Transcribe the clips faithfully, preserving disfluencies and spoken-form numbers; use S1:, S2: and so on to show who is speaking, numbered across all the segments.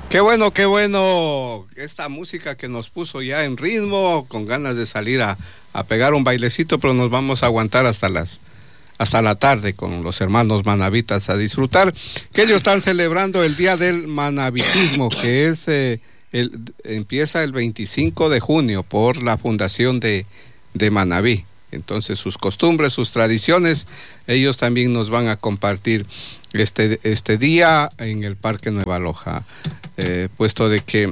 S1: Qué bueno, qué bueno esta música que nos puso ya en ritmo, con ganas de salir a, a pegar un bailecito, pero nos vamos a aguantar hasta las hasta la tarde con los hermanos manabitas a disfrutar, que ellos están celebrando el Día del Manabitismo, que es eh, el, empieza el veinticinco de junio por la fundación de, de Manabí. Entonces sus costumbres, sus tradiciones, ellos también nos van a compartir este, este día en el Parque Nueva Loja, eh, puesto de que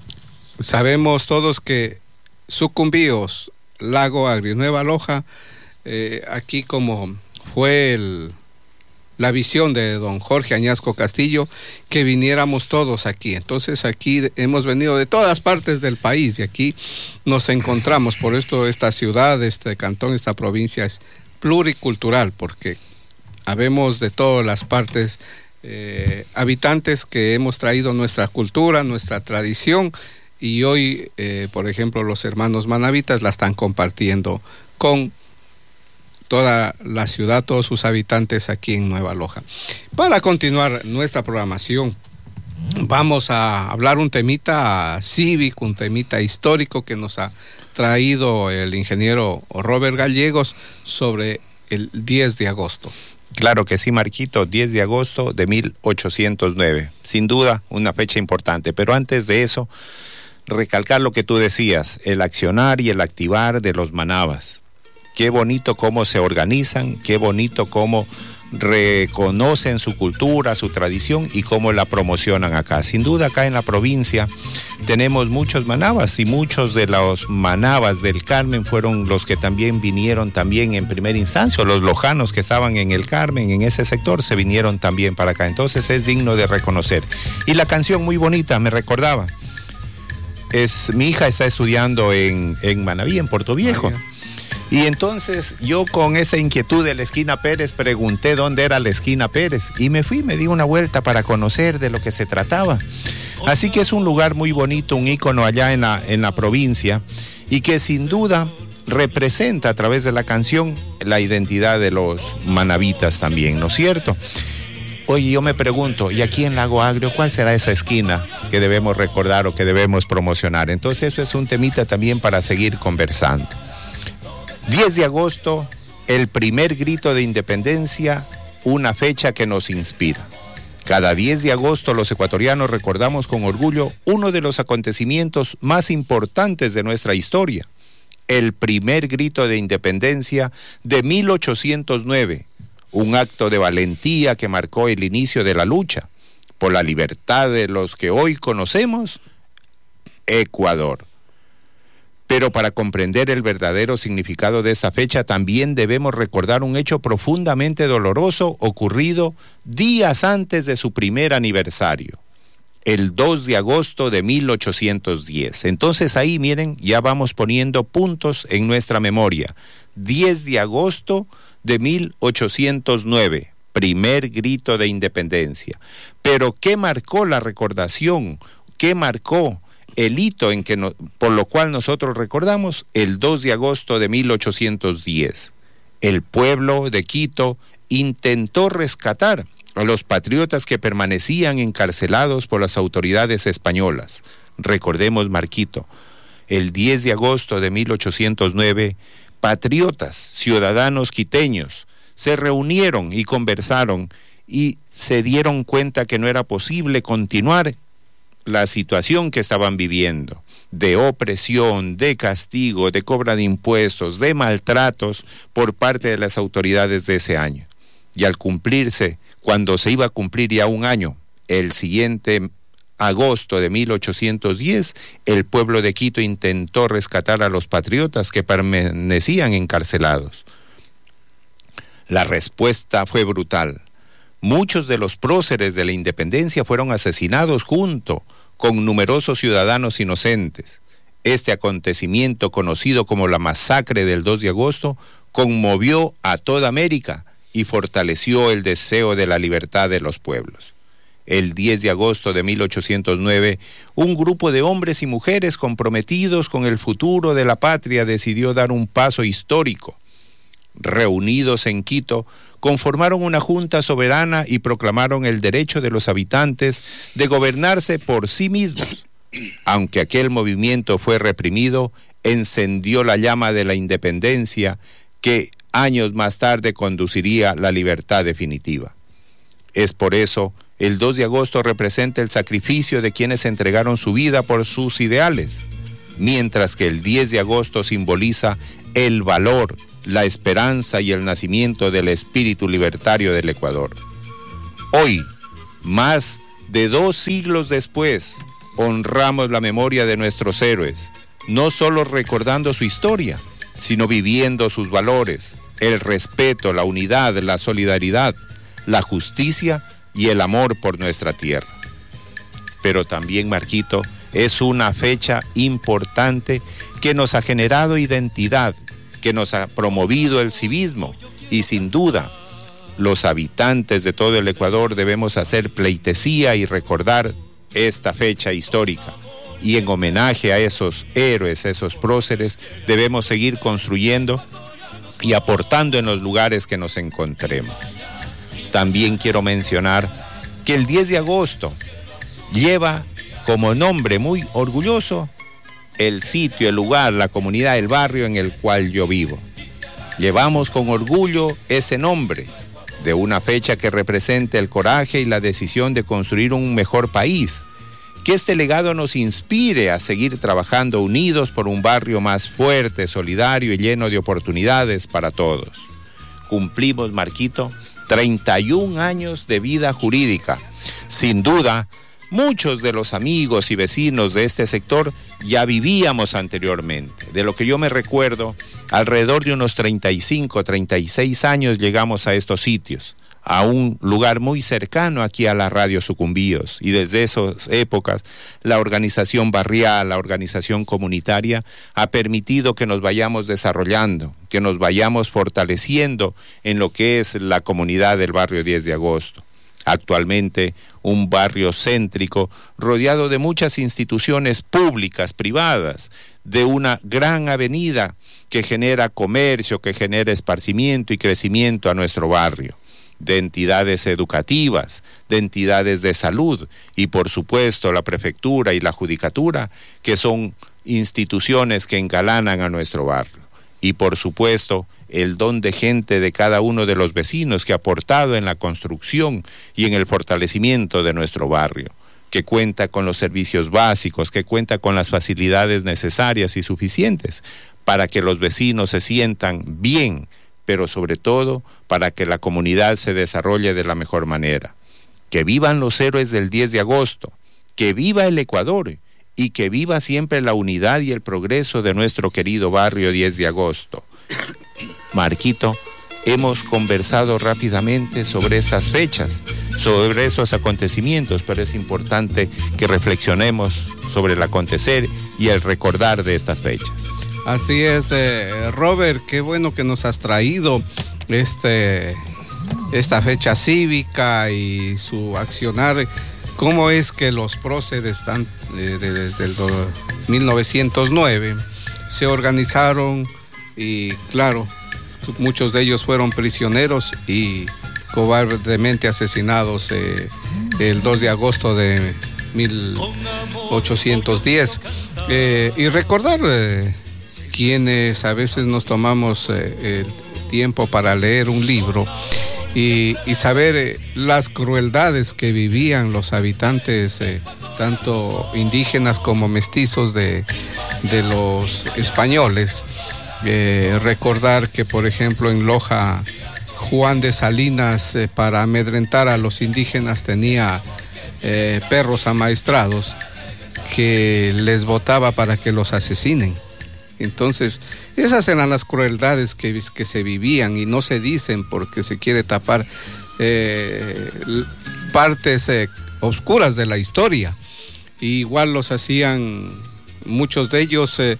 S1: sabemos todos que Sucumbíos, Lago Agrio, Nueva Loja, eh, aquí como fue el, la visión de don Jorge Añasco Castillo, que viniéramos todos aquí. Entonces aquí hemos venido de todas partes del país y aquí nos encontramos. Por esto esta ciudad, este cantón, esta provincia es pluricultural, porque habemos de todas las partes eh, habitantes que hemos traído nuestra cultura, nuestra tradición, y hoy, eh, por ejemplo, los hermanos manabitas la están compartiendo con toda la ciudad, todos sus habitantes aquí en Nueva Loja. Para continuar nuestra programación, vamos a hablar un temita cívico, un temita histórico que nos ha traído el ingeniero Robert Gallegos sobre el diez de agosto.
S2: Claro que sí, Marquito, diez de agosto de mil ochocientos nueve. Sin duda, una fecha importante, pero antes de eso, recalcar lo que tú decías, el accionar y el activar de los manabas. Qué bonito cómo se organizan, qué bonito cómo reconocen su cultura, su tradición y cómo la promocionan acá. Sin duda acá en la provincia tenemos muchos manabas y muchos de los manabas del Carmen fueron los que también vinieron también en primera instancia. Los lojanos que estaban en el Carmen, en ese sector, se vinieron también para acá. Entonces es digno de reconocer. Y la canción muy bonita, me recordaba. Es, mi hija está estudiando en, en Manabí, en Puerto Viejo. Y entonces yo con esa inquietud de la esquina Pérez pregunté dónde era la esquina Pérez y me fui, me di una vuelta para conocer de lo que se trataba. Así que es un lugar muy bonito, un ícono allá en la, en la provincia y que sin duda representa a través de la canción la identidad de los manabitas también, ¿no es cierto? Oye, yo me pregunto, ¿y aquí en Lago Agrio cuál será esa esquina que debemos recordar o que debemos promocionar? Entonces eso es un temita también para seguir conversando. diez de agosto, el primer grito de independencia, una fecha que nos inspira. Cada diez de agosto los ecuatorianos recordamos con orgullo uno de los acontecimientos más importantes de nuestra historia, el primer grito de independencia de mil ochocientos nueve, un acto de valentía que marcó el inicio de la lucha por la libertad de los que hoy conocemos, Ecuador. Pero para comprender el verdadero significado de esta fecha también debemos recordar un hecho profundamente doloroso ocurrido días antes de su primer aniversario, el dos de agosto de mil ochocientos diez. Entonces ahí miren, ya vamos poniendo puntos en nuestra memoria. diez de agosto de mil ochocientos nueve, primer grito de independencia. Pero ¿qué marcó la recordación? ¿Qué marcó el hito en que no, por lo cual nosotros recordamos el dos de agosto de mil ochocientos diez? El pueblo de Quito intentó rescatar a los patriotas que permanecían encarcelados por las autoridades españolas. Recordemos, Marquito, el diez de agosto de mil ochocientos nueve, patriotas, ciudadanos quiteños, se reunieron y conversaron y se dieron cuenta que no era posible continuar la situación que estaban viviendo, de opresión, de castigo, de cobra de impuestos, de maltratos por parte de las autoridades de ese año. Y al cumplirse, cuando se iba a cumplir ya un año, el siguiente agosto de mil ochocientos diez, el pueblo de Quito intentó rescatar a los patriotas que permanecían encarcelados. La respuesta fue brutal. Muchos de los próceres de la independencia fueron asesinados junto con numerosos ciudadanos inocentes. Este acontecimiento, conocido como la masacre del dos de agosto, conmovió a toda América y fortaleció el deseo de la libertad de los pueblos. El diez de agosto de mil ochocientos nueve, un grupo de hombres y mujeres comprometidos con el futuro de la patria decidió dar un paso histórico. Reunidos en Quito, conformaron una junta soberana y proclamaron el derecho de los habitantes de gobernarse por sí mismos. Aunque aquel movimiento fue reprimido, encendió la llama de la independencia que años más tarde conduciría la libertad definitiva. Es por eso el dos de agosto representa el sacrificio de quienes entregaron su vida por sus ideales, mientras que el diez de agosto simboliza el valor, la esperanza y el nacimiento del espíritu libertario del Ecuador. Hoy, más de dos siglos después, honramos la memoria de nuestros héroes, no solo recordando su historia, sino viviendo sus valores, el respeto, la unidad, la solidaridad, la justicia y el amor por nuestra tierra. Pero también, Marquito, es una fecha importante que nos ha generado identidad, que nos ha promovido el civismo y sin duda los habitantes de todo el Ecuador debemos hacer pleitesía y recordar esta fecha histórica. Y en homenaje a esos héroes, a esos próceres, debemos seguir construyendo y aportando en los lugares que nos encontremos. También quiero mencionar que el diez de agosto lleva como nombre muy orgulloso el sitio, el lugar, la comunidad, el barrio en el cual yo vivo. Llevamos con orgullo ese nombre de una fecha que representa el coraje y la decisión de construir un mejor país. Que este legado nos inspire a seguir trabajando unidos por un barrio más fuerte, solidario y lleno de oportunidades para todos. Cumplimos, Marquito, treinta y un años de vida jurídica. Sin duda, muchos de los amigos y vecinos de este sector ya vivíamos anteriormente. De lo que yo me recuerdo, alrededor de unos treinta y cinco, treinta y seis años llegamos a estos sitios, a un lugar muy cercano aquí a la radio Sucumbíos, y desde esas épocas la organización barrial, la organización comunitaria ha permitido que nos vayamos desarrollando, que nos vayamos fortaleciendo en lo que es la comunidad del barrio diez de agosto. Actualmente un barrio céntrico rodeado de muchas instituciones públicas, privadas, de una gran avenida que genera comercio, que genera esparcimiento y crecimiento a nuestro barrio, de entidades educativas, de entidades de salud y por supuesto la prefectura y la judicatura, que son instituciones que engalanan a nuestro barrio. Y por supuesto el don de gente de cada uno de los vecinos que ha aportado en la construcción y en el fortalecimiento de nuestro barrio, que cuenta con los servicios básicos, que cuenta con las facilidades necesarias y suficientes para que los vecinos se sientan bien, pero sobre todo para que la comunidad se desarrolle de la mejor manera. Que vivan los héroes del diez de agosto, que viva el Ecuador y que viva siempre la unidad y el progreso de nuestro querido barrio diez de agosto. Marquito, hemos conversado rápidamente sobre estas fechas, sobre estos acontecimientos, pero es importante que reflexionemos sobre el acontecer y el recordar de estas fechas.
S1: Así es, eh, Robert, qué bueno que nos has traído este, esta fecha cívica y su accionar. ¿Cómo es que los próceres están eh, desde el mil novecientos nueve se organizaron? Y claro, muchos de ellos fueron prisioneros y cobardemente asesinados eh, el dos de agosto de mil ochocientos diez. Eh, y recordar eh, quienes a veces nos tomamos eh, el tiempo para leer un libro y, y saber eh, las crueldades que vivían los habitantes, eh, tanto indígenas como mestizos de, de los españoles. Eh, recordar que, por ejemplo, en Loja, Juan de Salinas, eh, para amedrentar a los indígenas, tenía eh, perros amaestrados que les botaba para que los asesinen. Entonces, esas eran las crueldades que, que se vivían y no se dicen porque se quiere tapar eh, partes eh, oscuras de la historia. Y igual los hacían, muchos de ellos... Eh,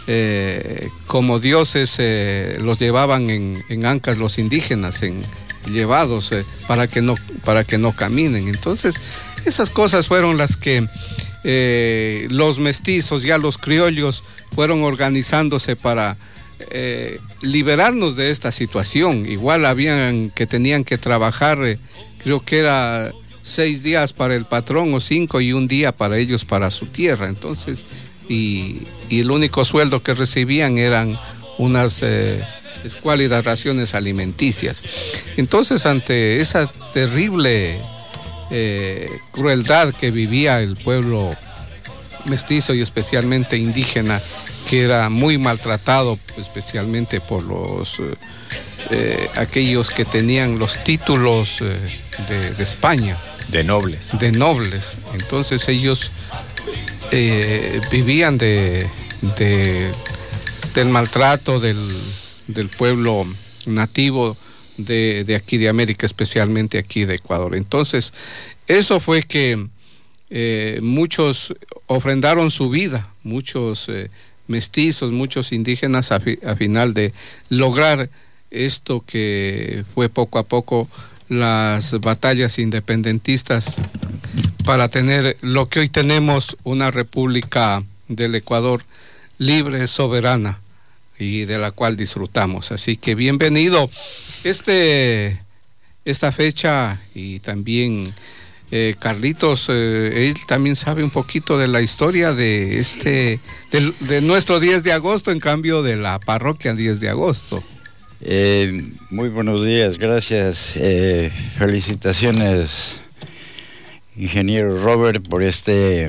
S1: Eh, como dioses eh, los llevaban en, en ancas los indígenas, en, llevados eh, para que no para que no caminen. Entonces esas cosas fueron las que eh, los mestizos, ya los criollos, fueron organizándose para eh, liberarnos de esta situación. Igual habían que tenían que trabajar, eh, creo que era seis días para el patrón o cinco y un día para ellos para su tierra. Entonces, y, y el único sueldo que recibían eran unas eh, escuálidas raciones alimenticias. Entonces, ante esa terrible eh, crueldad que vivía el pueblo mestizo y especialmente indígena, que era muy maltratado, especialmente por los eh, aquellos que tenían los títulos eh, de, de España.
S2: De nobles.
S1: De nobles. Entonces ellos eh, vivían de, de, del maltrato del, del pueblo nativo de, de aquí de América, especialmente aquí de Ecuador. Entonces, eso fue que eh, muchos ofrendaron su vida, muchos eh, mestizos, muchos indígenas a, fi, a final de lograr esto que fue poco a poco las batallas independentistas para tener lo que hoy tenemos, una república del Ecuador libre, soberana y de la cual disfrutamos. Así que bienvenido este esta fecha y también eh, Carlitos, eh, él también sabe un poquito de la historia de este de, de nuestro diez de agosto, en cambio de la parroquia diez de agosto.
S3: Eh, muy buenos días, gracias. Eh, felicitaciones, ingeniero Robert, por este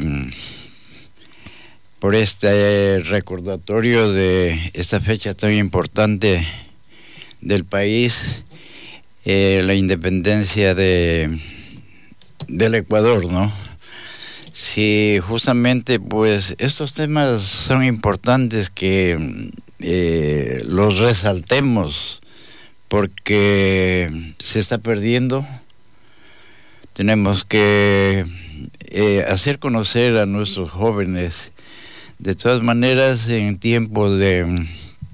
S3: por este recordatorio de esta fecha tan importante del país, eh, la independencia de del Ecuador, ¿no? Sí, justamente, pues estos temas son importantes que eh, los resaltemos, porque se está perdiendo. Tenemos que eh, hacer conocer a nuestros jóvenes. De todas maneras, en tiempos de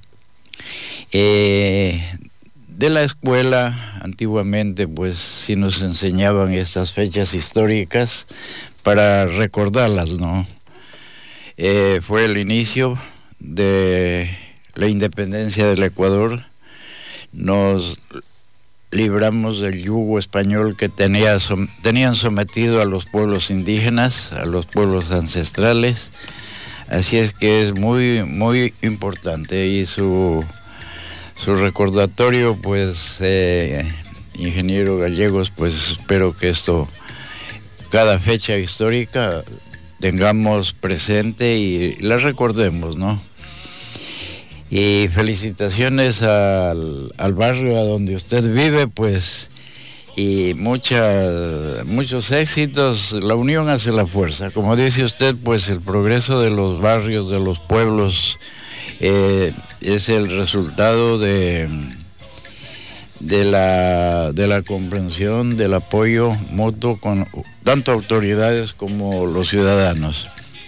S3: eh, de la escuela, antiguamente, pues sí nos enseñaban estas fechas históricas para recordarlas, ¿no? Eh, fue el inicio de la independencia del Ecuador. Nos libramos del yugo español que tenía, som, tenían sometido a los pueblos indígenas, a los pueblos ancestrales. Así es que es muy, muy importante, y su, su recordatorio, pues, eh, ingeniero Gallegos, pues espero que esto, cada fecha histórica, tengamos presente y la recordemos, ¿no? Y felicitaciones al, al barrio a donde usted vive, pues, y muchas, muchos éxitos. La unión hace la fuerza. Como dice usted, pues el progreso de los barrios, de los pueblos, eh, es el resultado de, de, la, de la comprensión, del apoyo mutuo con tanto autoridades como los ciudadanos.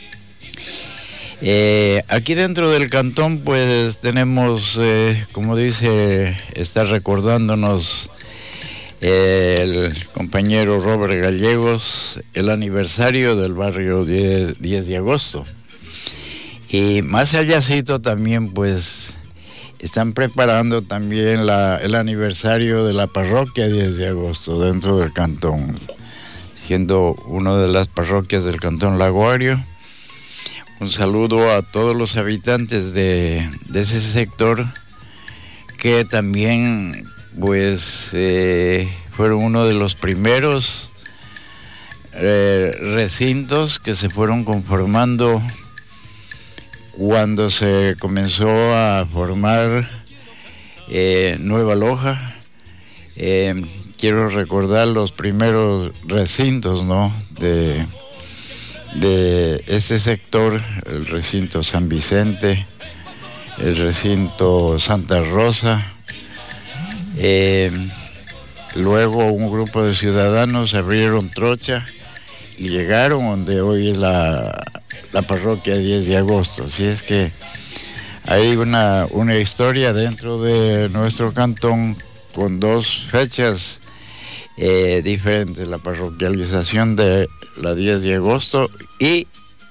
S3: Eh, aquí dentro del cantón, pues tenemos, eh, como dice, está recordándonos eh, el compañero Robert Gallegos, el aniversario del barrio diez de agosto. Y más allácito también, pues, están preparando también la, el aniversario de la parroquia diez de agosto dentro del cantón, siendo una de las parroquias del cantón Laguario. Un saludo a todos los habitantes de, de ese sector, que también, pues, eh, fueron uno de los primeros eh, recintos que se fueron conformando cuando se comenzó a formar eh, Nueva Loja. Eh, quiero recordar los primeros recintos, ¿no?, de de este sector: el recinto San Vicente, el recinto Santa Rosa. Eh, luego un grupo de ciudadanos abrieron trocha y llegaron donde hoy es la, la parroquia diez de agosto. Así es que hay una, una historia dentro de nuestro cantón con dos fechas eh, diferentes: la parroquialización de la diez de agosto y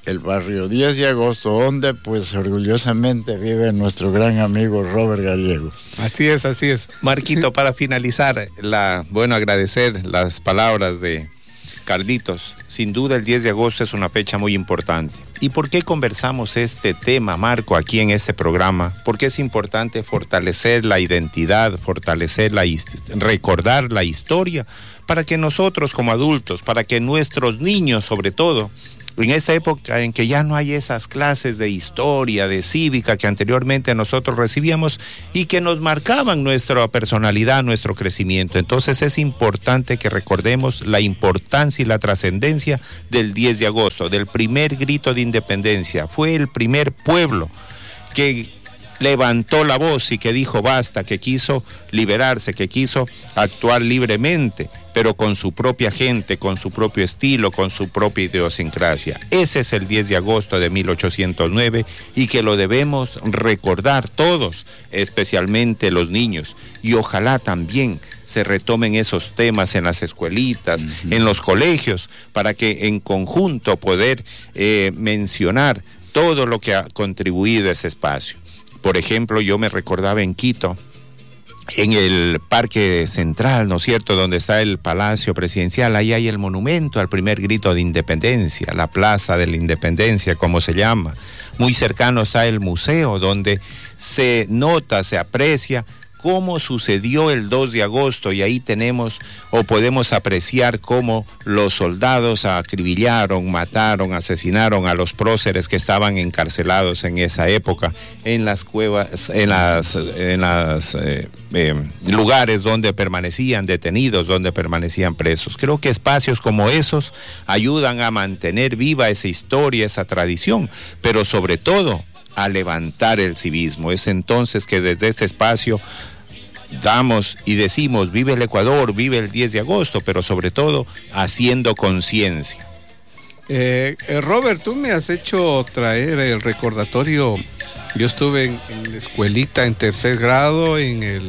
S3: el barrio diez de agosto, donde pues orgullosamente vive nuestro gran amigo Robert Gallegos.
S1: Así es, así es.
S2: Marquito, para finalizar, la, bueno, agradecer las palabras de Carlitos. Sin duda el diez de agosto es una fecha muy importante. ¿Y por qué conversamos este tema, Marco, aquí en este programa? Porque es importante fortalecer la identidad, fortalecer la recordar la historia, para que nosotros como adultos, para que nuestros niños sobre todo, en esta época en que ya no hay esas clases de historia, de cívica que anteriormente nosotros recibíamos y que nos marcaban nuestra personalidad, nuestro crecimiento. Entonces es importante que recordemos la importancia y la trascendencia del diez de agosto, del primer grito de independencia. Fue el primer pueblo que levantó la voz y que dijo basta, que quiso liberarse, que quiso actuar libremente, pero con su propia gente, con su propio estilo, con su propia idiosincrasia. Ese es el diez de agosto de mil ochocientos nueve y que lo debemos recordar todos, especialmente los niños. Y ojalá también se retomen esos temas en las escuelitas, uh-huh. en los colegios, para que en conjunto poder eh, mencionar todo lo que ha contribuido a ese espacio. Por ejemplo, yo me recordaba en Quito, en el Parque Central, ¿no es cierto?, donde está el Palacio Presidencial, ahí hay el monumento al primer grito de independencia, la Plaza de la Independencia, como se llama. Muy cercano está el museo, donde se nota, se aprecia cómo sucedió el dos de agosto, y ahí tenemos o podemos apreciar cómo los soldados acribillaron, mataron, asesinaron a los próceres que estaban encarcelados en esa época en las cuevas, en las, en las eh, eh, lugares donde permanecían detenidos, donde permanecían presos. Creo que espacios como esos ayudan a mantener viva esa historia, esa tradición, pero sobre todo a levantar el civismo. Es entonces que desde este espacio damos y decimos vive el Ecuador, vive el diez de agosto, pero sobre todo haciendo conciencia.
S1: Eh, eh, Robert, tú me has hecho traer el recordatorio. Yo estuve en, en la escuelita en tercer grado en el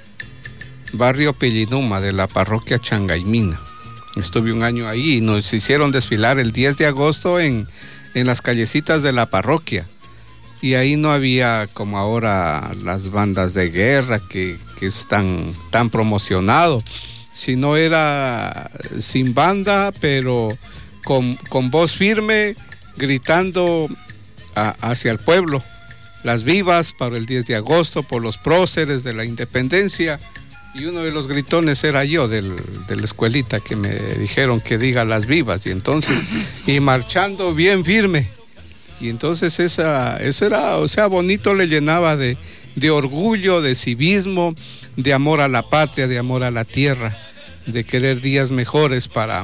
S1: barrio Pellinuma de la parroquia Changaimina. Estuve un año ahí y nos hicieron desfilar el diez de agosto en, en las callecitas de la parroquia. Y ahí no había como ahora las bandas de guerra que, que es tan, tan promocionado, sino era sin banda, pero con, con voz firme, gritando a, hacia el pueblo, las vivas para el diez de agosto, por los próceres de la independencia. Y uno de los gritones era yo, del, de la escuelita, que me dijeron que diga las vivas, y entonces, y marchando bien firme. Y entonces esa, eso era, o sea, bonito, le llenaba de, de orgullo, de civismo, de amor a la patria, de amor a la tierra, de querer días mejores para...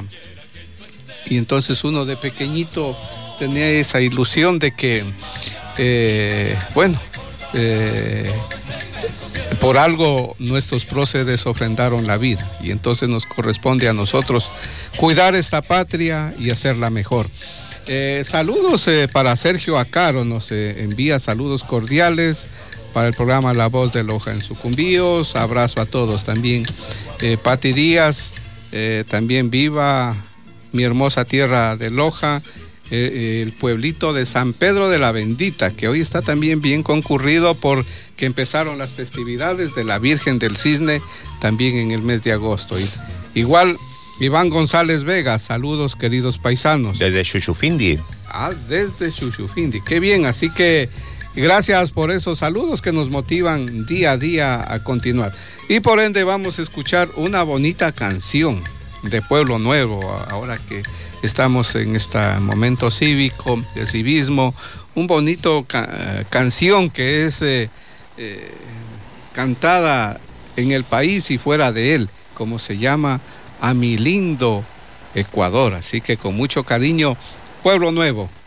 S1: Y entonces uno de pequeñito tenía esa ilusión de que, eh, bueno, eh, por algo nuestros próceres ofrendaron la vida, y entonces nos corresponde a nosotros cuidar esta patria y hacerla mejor. Eh, saludos eh, para Sergio Acaro, nos eh, envía saludos cordiales para el programa La Voz de Loja en Sucumbíos. Abrazo a todos también. Eh, Pati Díaz, eh, también viva mi hermosa tierra de Loja, eh, eh, el pueblito de San Pedro de la Bendita, que hoy está también bien concurrido porque empezaron las festividades de la Virgen del Cisne también en el mes de agosto. Y, igual Iván González Vega, saludos queridos paisanos.
S2: Desde Chuchufindi.
S1: Ah, desde Chuchufindi, qué bien, así que gracias por esos saludos que nos motivan día a día a continuar. Y por ende vamos a escuchar una bonita canción de Pueblo Nuevo, ahora que estamos en este momento cívico, de civismo, un bonito ca- canción que es eh, eh, cantada en el país y fuera de él, como se llama A mi lindo Ecuador. Así que con mucho cariño, Pueblo Nuevo.